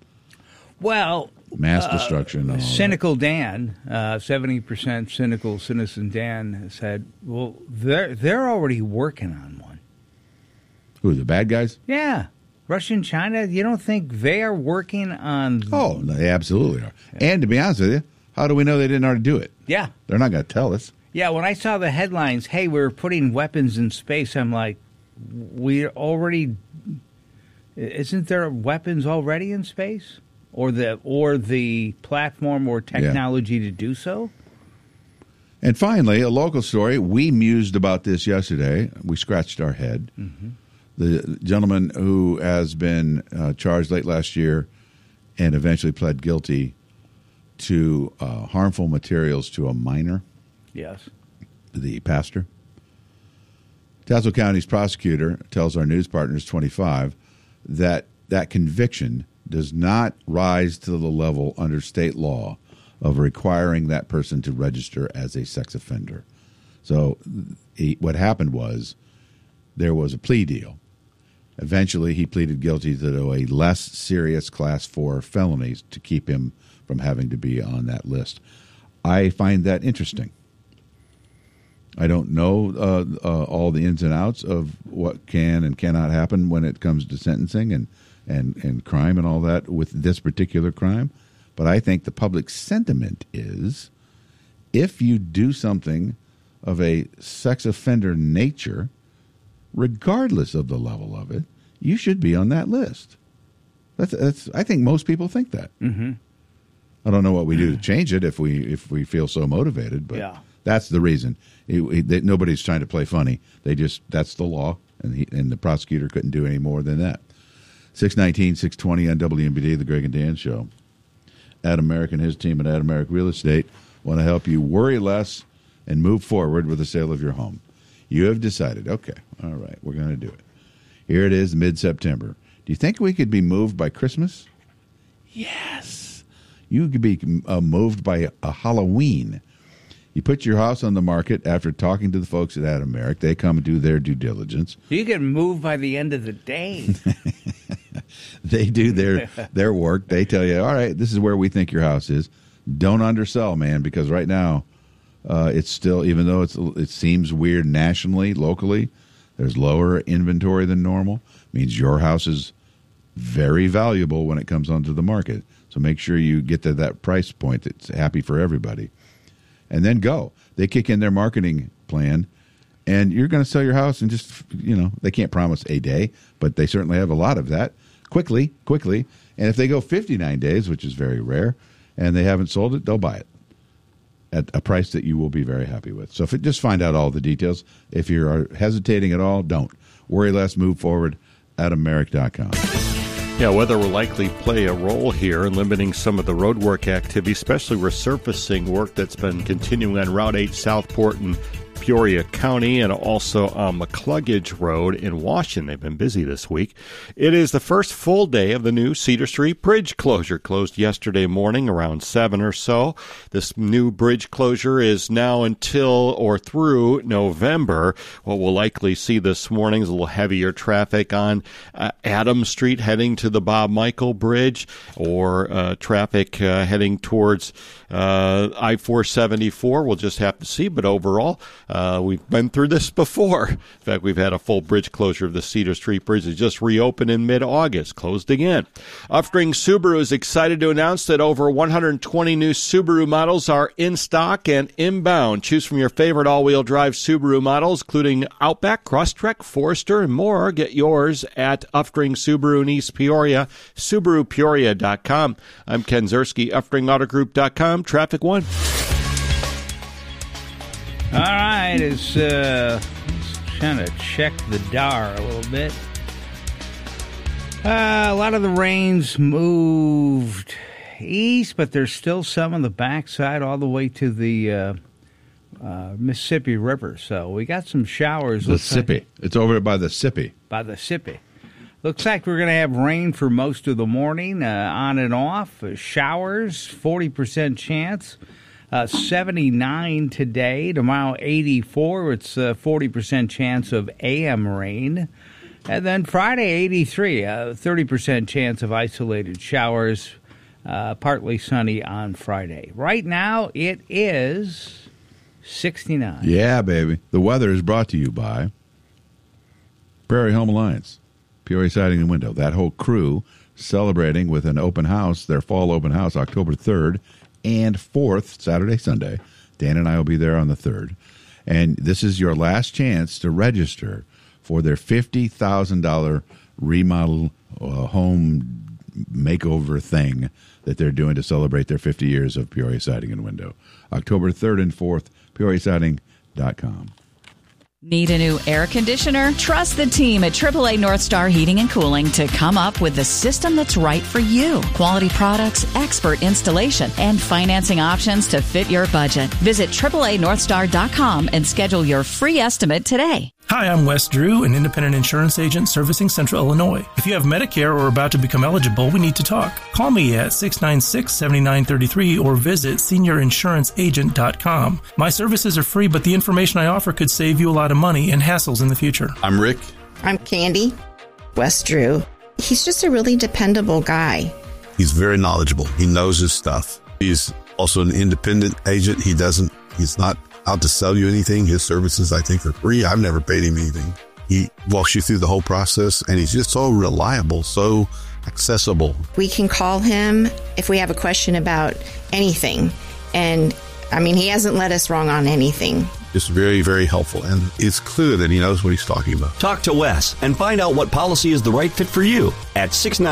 mass destruction. And cynical Dan, 70% cynical citizen Dan said, well, they're already working on one. Who, the bad guys? Yeah. Russia and China, you don't think they are working on... Oh, they absolutely are. Yeah. And to be honest with you, how do we know they didn't already do it? Yeah. They're not going to tell us. Yeah, when I saw the headlines, hey, we're putting weapons in space, I'm like, we already... Isn't there weapons already in space? Or the platform or technology to do so? And finally, a local story. We mused about this yesterday. We scratched our head. Mm-hmm. The gentleman who has been charged late last year and eventually pled guilty to harmful materials to a minor. Yes. The pastor. Tazewell County's prosecutor tells our news partners 25 that conviction does not rise to the level under state law of requiring that person to register as a sex offender. So what happened was there was a plea deal. Eventually, he pleaded guilty to a less serious Class 4 felonies to keep him from having to be on that list. I find that interesting. I don't know all the ins and outs of what can and cannot happen when it comes to sentencing and crime and all that with this particular crime. But I think the public sentiment is if you do something of a sex offender nature, regardless of the level of it, you should be on that list. That's. I think most people think that. Mm-hmm. I don't know what we do to change it if we feel so motivated, but that's the reason. Nobody's trying to play funny. That's the law, and the prosecutor couldn't do any more than that. 619, 620 on WMBD, the Greg and Dan Show. Adam Merrick and his team at Adam Merrick Real Estate want to help you worry less and move forward with the sale of your home. You have decided, okay, all right, we're going to do it. Here it is, mid-September. Do you think we could be moved by Christmas? Yes. You could be moved by a Halloween. You put your house on the market after talking to the folks at Adam Merrick. They come and do their due diligence. You get moved by the end of the day. They do their work. They tell you, all right, this is where we think your house is. Don't undersell, man, because right now it's still, even though it seems weird nationally, locally, there's lower inventory than normal. It means your house is very valuable when it comes onto the market. So make sure you get to that price point that's happy for everybody. And then go. They kick in their marketing plan, and you're going to sell your house in just, they can't promise a day, but they certainly have a lot of that. Quickly. And if they go 59 days, which is very rare, and they haven't sold it, they'll buy it at a price that you will be very happy with. So just find out all the details. If you're hesitating at all, don't. Worry less, move forward. AdamMerrick.com. Yeah, weather will likely play a role here in limiting some of the roadwork activity, especially resurfacing work that's been continuing on Route 8 Southport and Peoria County, and also on McCluggage Road in Washington. They've been busy this week. It is the first full day of the new Cedar Street Bridge closure. Closed yesterday morning around 7 or so. This new bridge closure is now until or through November. What we'll likely see this morning is a little heavier traffic on Adams Street heading to the Bob Michael Bridge, or traffic heading towards I-474. We'll just have to see, but overall, we've been through this before. In fact, we've had a full bridge closure of the Cedar Street Bridge. It just reopened in mid-August, closed again. Upstream Subaru is excited to announce that over 120 new Subaru models are in stock and inbound. Choose from your favorite all-wheel drive Subaru models, including Outback, Crosstrek, Forester, and more. Get yours at Upstream Subaru in East Peoria, SubaruPeoria.com. I'm Ken Zerski, UpstreamAutoGroup.com, Traffic One. All right, let's kind of check the DAR a little bit. A lot of the rain's moved east, but there's still some on the backside all the way to the Mississippi River. So we got some showers. The Sippy. It's over by the Sippy. By the Sippy. Looks like we're going to have rain for most of the morning, on and off. Showers, 40% chance. 79 today. Tomorrow, 84. It's a 40% chance of AM rain. And then Friday, 83. 30% chance of isolated showers. Partly sunny on Friday. Right now, it is 69. Yeah, baby. The weather is brought to you by Prairie Home Alliance, Peoria Siding and Window. That whole crew celebrating with an open house, their fall open house, October 3rd. And 4th, Saturday, Sunday. Dan and I will be there on the 3rd. And this is your last chance to register for their $50,000 remodel home makeover thing that they're doing to celebrate their 50 years of Peoria Siding and Window. October 3rd and 4th, PeoriaSiding.com. Need a new air conditioner? Trust the team at AAA North Star Heating and Cooling to come up with the system that's right for you. Quality products, expert installation, and financing options to fit your budget. Visit AAANorthstar.com and schedule your free estimate today. Hi, I'm Wes Drew, an independent insurance agent servicing Central Illinois. If you have Medicare or are about to become eligible, we need to talk. Call me at 696-7933 or visit SeniorInsuranceAgent.com. My services are free, but the information I offer could save you a lot of money and hassles in the future. I'm Rick. I'm Candy. Wes Drew. He's just a really dependable guy. He's very knowledgeable. He knows his stuff. He's also an independent agent. He's not out to sell you anything. His services, I think, are free. I've never paid him anything. He walks you through the whole process, and he's just so reliable, so accessible. We can call him if we have a question about anything. And, I mean, he hasn't led us wrong on anything. Just very, very helpful. And it's clear that he knows what he's talking about. Talk to Wes and find out what policy is the right fit for you at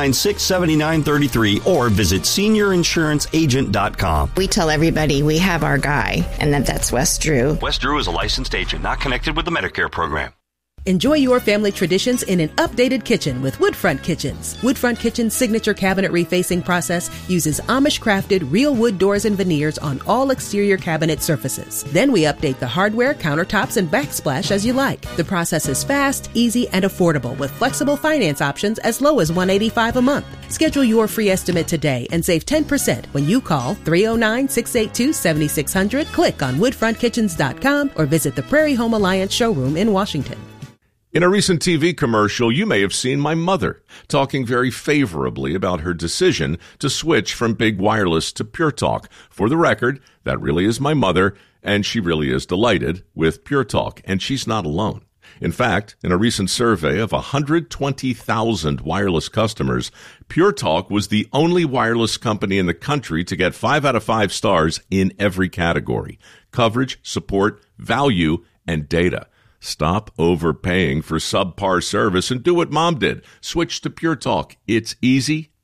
696-7933 or visit SeniorInsuranceAgent.com. We tell everybody we have our guy, and that's Wes Drew. Wes Drew is a licensed agent not connected with the Medicare program. Enjoy your family traditions in an updated kitchen with Woodfront Kitchens. Woodfront Kitchen's signature cabinet refacing process uses Amish-crafted real wood doors and veneers on all exterior cabinet surfaces. Then we update the hardware, countertops, and backsplash as you like. The process is fast, easy, and affordable with flexible finance options as low as $185 a month. Schedule your free estimate today and save 10% when you call 309-682-7600, click on woodfrontkitchens.com, or visit the Prairie Home Alliance showroom in Washington. In a recent TV commercial, you may have seen my mother talking very favorably about her decision to switch from Big Wireless to Pure Talk. For the record, that really is my mother, and she really is delighted with Pure Talk, and she's not alone. In fact, in a recent survey of 120,000 wireless customers, Pure Talk was the only wireless company in the country to get 5 out of 5 stars in every category: coverage, support, value, and data. Stop overpaying for subpar service and do what Mom did. Switch to Pure Talk. It's easy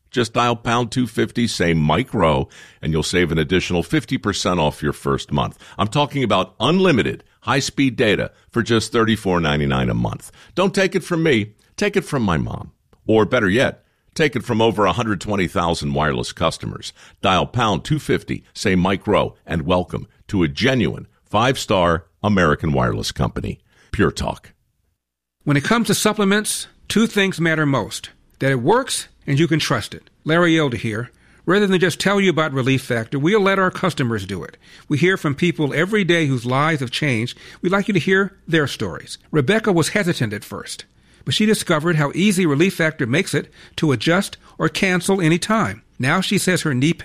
Just dial pound 250, say Mike Rowe, and you'll save an additional 50% off your first month. I'm talking about unlimited high-speed data for just $34.99 a month. Don't take it from me. Take it from my mom. Or better yet, take it from over 120,000 wireless customers. Dial pound 250, say Mike Rowe, and welcome to a genuine 5-star American wireless company. Pure Talk. When it comes to supplements, two things matter most: that it works and you can trust it. Larry Elder here. Rather than just tell you about Relief Factor, we'll let our customers do it. We hear from people every day whose lives have changed. We'd like you to hear their stories. Rebecca was hesitant at first, but she discovered how easy Relief Factor makes it to adjust or cancel any time. Now she says her knee pain